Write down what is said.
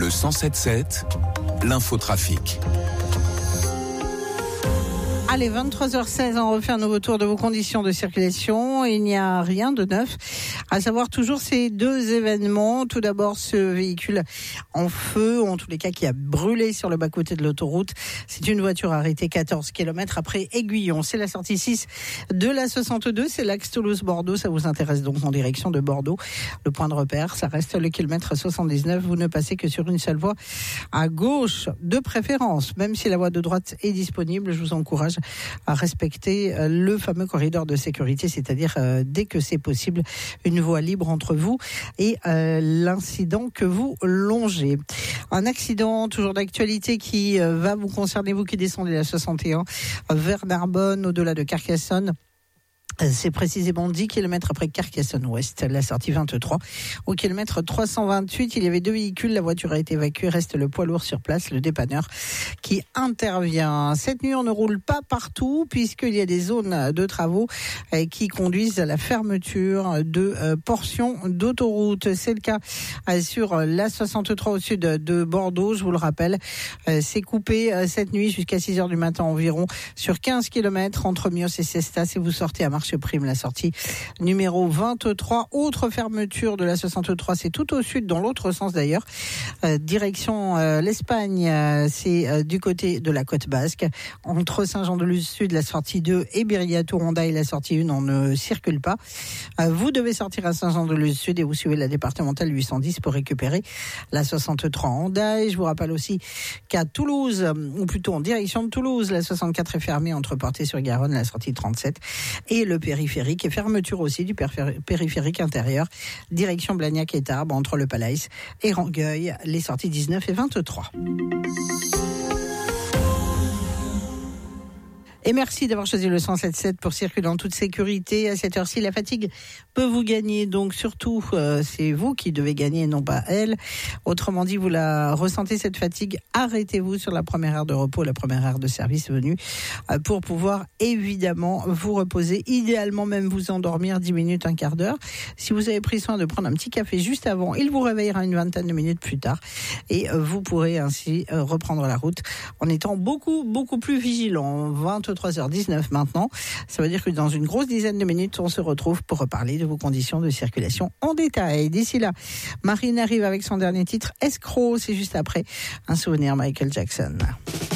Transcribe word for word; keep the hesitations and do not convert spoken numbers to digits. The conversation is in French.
Le cent sept sept, l'infotrafic. Allez, vingt-trois heures seize, on refait un nouveau tour de vos conditions de circulation. Il n'y a rien de neuf, à savoir toujours ces deux événements. Tout d'abord, ce véhicule en feu, en tous les cas qui a brûlé sur le bas-côté de l'autoroute. C'est une voiture arrêtée quatorze kilomètres après Aiguillon. C'est la sortie six de la soixante-deux, c'est l'axe Toulouse-Bordeaux. Ça vous intéresse donc en direction de Bordeaux. Le point de repère, ça reste le kilomètre soixante-dix-neuf. Vous ne passez que sur une seule voie à gauche, de préférence. Même si la voie de droite est disponible, je vous encourage à respecter le fameux corridor de sécurité, c'est-à-dire euh, dès que c'est possible, une voie libre entre vous et euh, l'incident que vous longez. Un accident toujours d'actualité qui euh, va vous concerner, vous qui descendez la soixante et un vers Narbonne, au-delà de Carcassonne. C'est précisément dix kilomètres après Carcassonne-Ouest, la sortie vingt-trois. Au kilomètre trois cent vingt-huit, il y avait deux véhicules, la voiture a été évacuée, reste le poids lourd sur place, le dépanneur qui intervient. Cette nuit, on ne roule pas partout puisqu'il y a des zones de travaux qui conduisent à la fermeture de portions d'autoroute. C'est le cas sur la soixante-trois au sud de Bordeaux, je vous le rappelle. C'est coupé cette nuit jusqu'à six heures du matin environ sur quinze kilomètres entre Mios et Cestas et vous sortez à Marche Prime, la sortie numéro vingt-trois. Autre fermeture de la soixante-trois, c'est tout au sud, dans l'autre sens d'ailleurs, euh, direction euh, l'Espagne, euh, c'est euh, du côté de la côte basque, entre Saint-Jean-de-Luz Sud, la sortie deux, et Biriatou-Rondaille, la sortie un, on ne circule pas. Euh, vous devez sortir à Saint-Jean-de-Luz Sud et vous suivez la départementale huit cent dix pour récupérer la soixante-trois Rondaille. Je vous rappelle aussi qu'à Toulouse, ou plutôt en direction de Toulouse, la soixante-quatre est fermée entre Portée-sur-Garonne, la sortie trente-sept, et le périphérique, et fermeture aussi du périphérique intérieur, direction Blagnac et Tarbes, entre le Palais et Rangueil, les sorties dix-neuf et vingt-trois. Et merci d'avoir choisi le cent sept sept pour circuler en toute sécurité. À cette heure-ci, la fatigue peut vous gagner. Donc surtout, euh, c'est vous qui devez gagner, non pas elle. Autrement dit, vous la ressentez, cette fatigue, arrêtez-vous sur la première heure de repos, la première heure de service venue, euh, pour pouvoir évidemment vous reposer. Idéalement même vous endormir dix minutes, un quart d'heure. Si vous avez pris soin de prendre un petit café juste avant, il vous réveillera une vingtaine de minutes plus tard. Et euh, vous pourrez ainsi euh, reprendre la route en étant beaucoup, beaucoup plus vigilant. vingt-trois heures dix-neuf maintenant. Ça veut dire que dans une grosse dizaine de minutes, on se retrouve pour reparler de vos conditions de circulation en détail. D'ici là, Marine arrive avec son dernier titre, Escroc. C'est juste après un souvenir Michael Jackson.